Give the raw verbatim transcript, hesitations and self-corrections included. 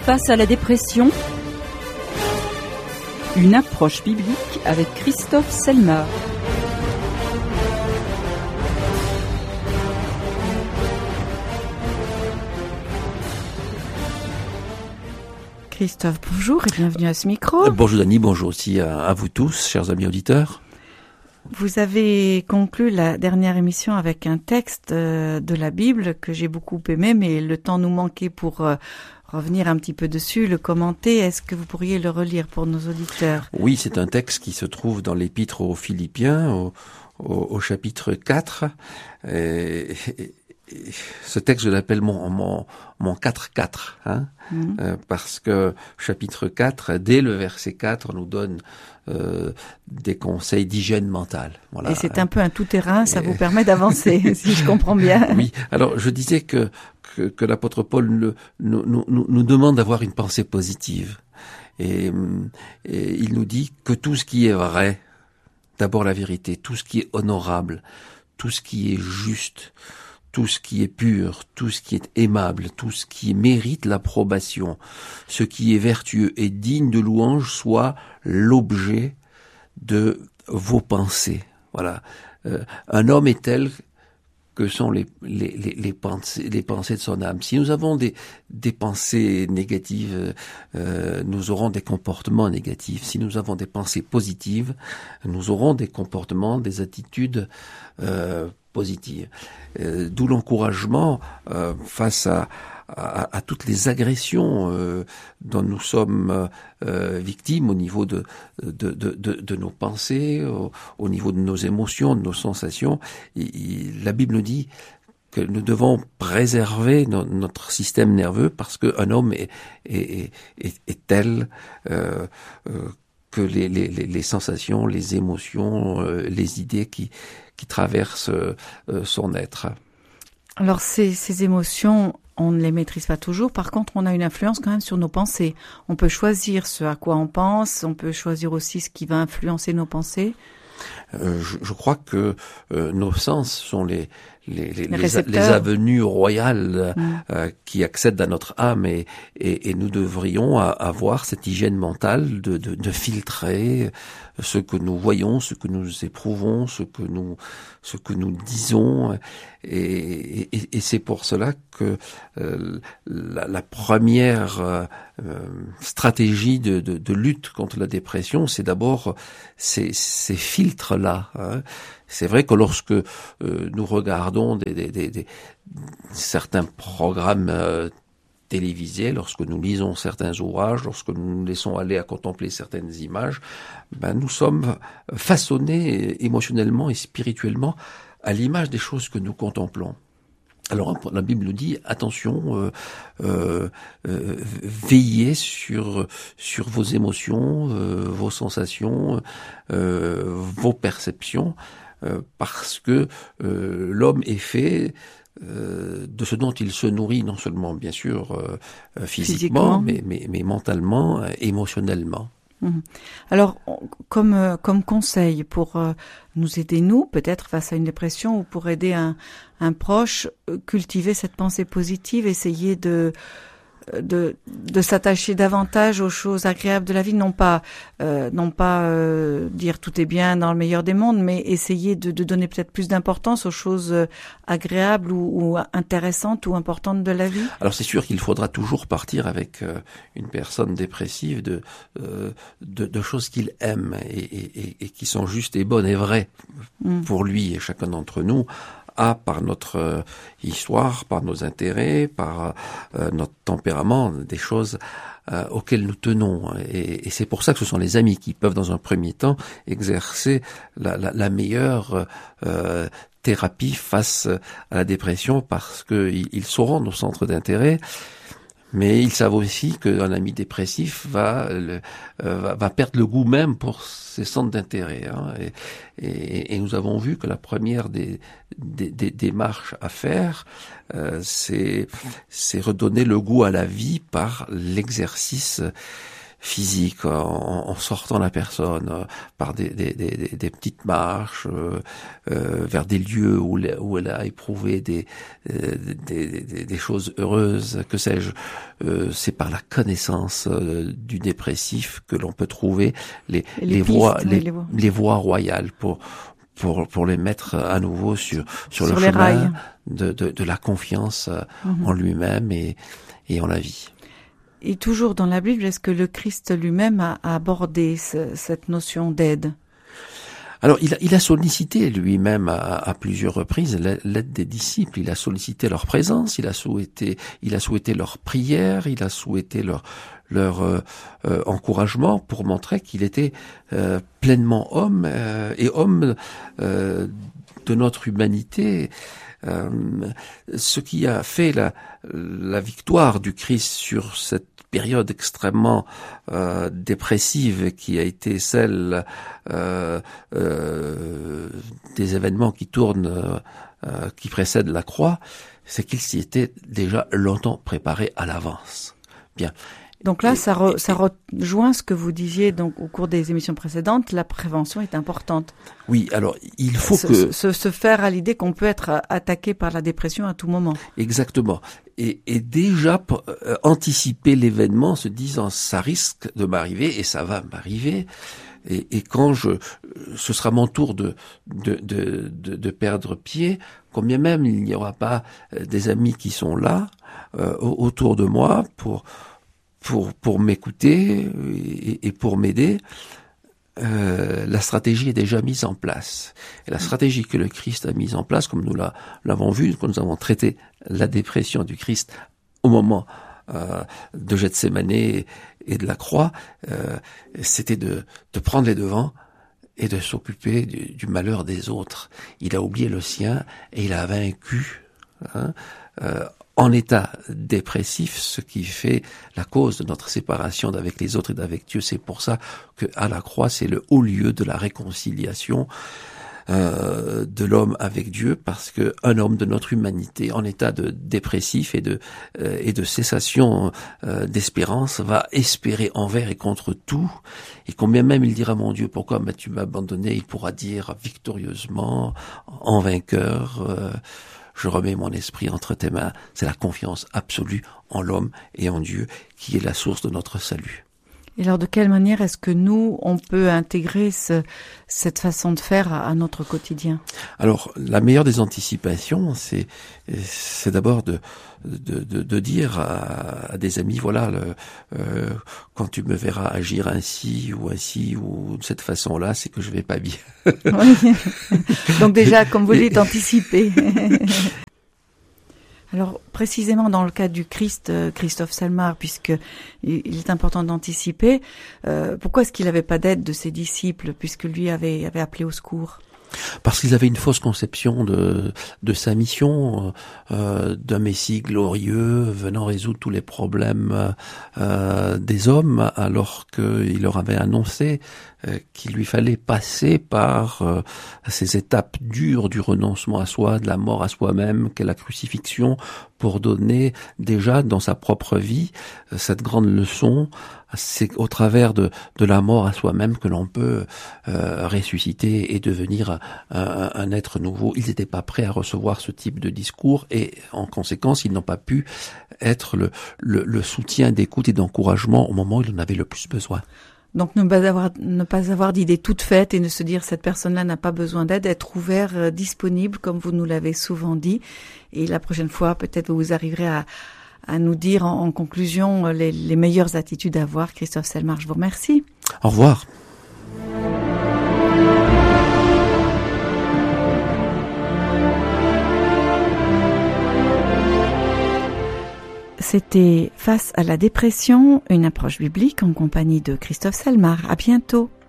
Face à la dépression, une approche biblique avec Christophe Selmar. Christophe, bonjour et bienvenue à ce micro. Bonjour Dany, bonjour aussi à, à vous tous, chers amis auditeurs. Vous avez conclu la dernière émission avec un texte euh, de la Bible que j'ai beaucoup aimé, mais le temps nous manquait pour euh, revenir un petit peu dessus, le commenter. Est-ce que vous pourriez le relire pour nos auditeurs ? Oui, c'est un texte qui se trouve dans l'Épître aux Philippiens, au, au, au chapitre quatre. Et, et, et ce texte, je l'appelle mon, mon, mon quatre quatre, hein, mmh. euh, parce que chapitre quatre, dès le verset quatre, nous donne Euh, des conseils d'hygiène mentale. Voilà. Et c'est un peu un tout-terrain, ça et... vous permet d'avancer, si je comprends bien. Oui, alors je disais que que, que l'apôtre Paul nous, nous, nous, nous demande d'avoir une pensée positive. Et, et il nous dit que tout ce qui est vrai, d'abord la vérité, tout ce qui est honorable, tout ce qui est juste, tout ce qui est pur, tout ce qui est aimable, tout ce qui mérite l'approbation, ce qui est vertueux et digne de louange soit l'objet de vos pensées. Voilà. Euh, un homme est tel que sont les, les, les, les, pensées, les pensées de son âme. Si nous avons des, des pensées négatives, euh, nous aurons des comportements négatifs. Si nous avons des pensées positives, nous aurons des comportements, des attitudes euh, positives. Euh, d'où l'encouragement euh, face à, à, à toutes les agressions euh, dont nous sommes euh, victimes au niveau de, de, de, de, de nos pensées, au, au niveau de nos émotions, de nos sensations. Et, et la Bible nous dit que nous devons préserver no, notre système nerveux parce qu'un homme est, est, est, est tel euh, euh, que les, les, les sensations, les émotions, euh, les idées qui, qui traversent euh, son être. Alors ces, ces émotions, on ne les maîtrise pas toujours. Par contre, on a une influence quand même sur nos pensées. On peut choisir ce à quoi on pense. On peut choisir aussi ce qui va influencer nos pensées. Euh, je, je crois que euh, nos sens sont les les, les, les, les avenues royales mmh. euh, qui accèdent à notre âme et, et, et nous devrions a, avoir cette hygiène mentale de, de, de filtrer ce que nous voyons, ce que nous éprouvons, ce que nous ce que nous disons et, et, et c'est pour cela que euh, la, la première euh, stratégie de, de, de lutte contre la dépression, c'est d'abord ces, ces filtres-là. Hein. C'est vrai que lorsque euh, nous regardons des, des, des, des, certains programmes euh, télévisés, lorsque nous lisons certains ouvrages, lorsque nous nous laissons aller à contempler certaines images, ben nous sommes façonnés émotionnellement et spirituellement à l'image des choses que nous contemplons. Alors la Bible nous dit attention, euh, euh, euh, veillez sur sur vos émotions, euh, vos sensations, euh, vos perceptions, euh, parce que euh, l'homme est fait euh, de ce dont il se nourrit, non seulement bien sûr euh, physiquement, physiquement. Mais, mais mais mentalement, euh, émotionnellement. Alors, comme euh, comme conseil pour euh, nous aider, nous, peut-être face à une dépression ou pour aider un, un proche, euh, cultiver cette pensée positive, essayer de de de s'attacher davantage aux choses agréables de la vie, non pas euh, non pas euh, dire tout est bien dans le meilleur des mondes, mais essayer de, de donner peut-être plus d'importance aux choses agréables ou, ou intéressantes ou importantes de la vie. Alors c'est sûr qu'il faudra toujours partir avec euh, une personne dépressive de euh, de, de choses qu'il aime et, et, et qui sont justes et bonnes et vraies mmh. pour lui et chacun d'entre nous. A par notre euh, histoire, par nos intérêts, par euh, notre tempérament, des choses euh, auxquelles nous tenons. Et, et c'est pour ça que ce sont les amis qui peuvent, dans un premier temps, exercer la, la, la meilleure euh, thérapie face à la dépression, parce qu'ils ils sauront nos centres d'intérêt. Mais ils savent aussi qu'un ami dépressif va, le, euh, va va perdre le goût même pour ses centres d'intérêt. Hein. Et, et, et nous avons vu que la première des, des, des démarches à faire, euh, c'est c'est redonner le goût à la vie par l'exercice physique en, en sortant la personne euh, par des, des, des, des petites marches euh, euh, vers des lieux où, où elle a éprouvé des, euh, des, des, des choses heureuses, que sais-je. Euh, c'est par la connaissance euh, du dépressif que l'on peut trouver les, les, les, pistes, voies, les, les, voies. les voies royales pour pour pour les mettre à nouveau sur sur, sur le chemin de, de de la confiance mm-hmm. en lui-même et et en la vie. Et toujours dans la Bible, est-ce que le Christ lui-même a, a abordé ce, cette notion d'aide? Alors, il a, il a sollicité lui-même à, à plusieurs reprises l'aide des disciples. Il a sollicité leur présence, il a souhaité, il a souhaité leur prière, il a souhaité leur leur euh, euh, encouragement pour montrer qu'il était euh, pleinement homme euh, et homme euh, de notre humanité. Euh, ce qui a fait la, la victoire du Christ sur cette période extrêmement euh, dépressive qui a été celle euh, euh, des événements qui tournent, euh, qui précèdent la croix, c'est qu'il s'y était déjà longtemps préparé à l'avance. Bien. Donc là, et, ça, re, et, ça rejoint ce que vous disiez donc au cours des émissions précédentes, la prévention est importante. Oui, alors il faut se, que... Se, se faire à l'idée qu'on peut être attaqué par la dépression à tout moment. Exactement. Et, et déjà euh, anticiper l'événement en se disant ça risque de m'arriver et ça va m'arriver. Et, et quand je, ce sera mon tour de, de, de, de, de perdre pied, combien même il n'y aura pas des amis qui sont là euh, autour de moi pour... pour pour m'écouter et, et pour m'aider, euh, la stratégie est déjà mise en place. Et la stratégie que le Christ a mise en place, comme nous la, l'avons vu, quand nous avons traité la dépression du Christ au moment euh, de Gethsémane et de la croix, euh, c'était de, de prendre les devants et de s'occuper du, du malheur des autres. Il a oublié le sien et il a vaincu hein, euh, en état dépressif, ce qui fait la cause de notre séparation d'avec les autres et d'avec Dieu. C'est pour ça que à la croix, c'est le haut lieu de la réconciliation euh, de l'homme avec Dieu, parce que un homme de notre humanité en état de dépressif et de euh, et de cessation euh, d'espérance va espérer envers et contre tout. Et combien même il dira mon Dieu, pourquoi m'as-tu abandonné, il pourra dire victorieusement, en vainqueur. Euh, Je remets mon esprit entre tes mains. C'est la confiance absolue en l'homme et en Dieu qui est la source de notre salut. Et alors, de quelle manière est-ce que nous, on peut intégrer ce, cette façon de faire à, à notre quotidien? Alors, la meilleure des anticipations, c'est, c'est d'abord de, de, de, de dire à, à des amis, voilà, le, euh, quand tu me verras agir ainsi ou ainsi ou de cette façon-là, c'est que je vais pas bien. Oui. Donc déjà, comme vous dites, anticiper. Alors, précisément dans le cas du Christ, euh, Christophe Selmar, puisque il est important d'anticiper, euh, pourquoi est-ce qu'il n'avait pas d'aide de ses disciples, puisque lui avait, avait appelé au secours? Parce qu'ils avaient une fausse conception de, de sa mission, euh, d'un Messie glorieux venant résoudre tous les problèmes euh, des hommes, alors qu'il leur avait annoncé euh, qu'il lui fallait passer par euh, ces étapes dures du renoncement à soi, de la mort à soi-même, qu'est la crucifixion, pour donner déjà dans sa propre vie euh, cette grande leçon. C'est au travers de, de la mort à soi-même que l'on peut euh, ressusciter et devenir un, un, un être nouveau. Ils n'étaient pas prêts à recevoir ce type de discours et en conséquence, ils n'ont pas pu être le, le, le soutien d'écoute et d'encouragement au moment où ils en avaient le plus besoin. Donc ne pas avoir, ne pas avoir d'idée toute faite et ne se dire cette personne-là n'a pas besoin d'aide, être ouvert, euh, disponible comme vous nous l'avez souvent dit. Et la prochaine fois, peut-être vous arriverez à à nous dire en, en conclusion les, les meilleures attitudes à avoir. Christophe Selmar, je vous remercie. Au revoir. C'était Face à la dépression, une approche biblique en compagnie de Christophe Selmar. À bientôt.